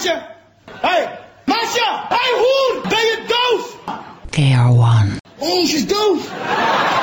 Masha! Hey! Masha! Hey, hoer! Ben je doof? KR1. Oh, ze is doof!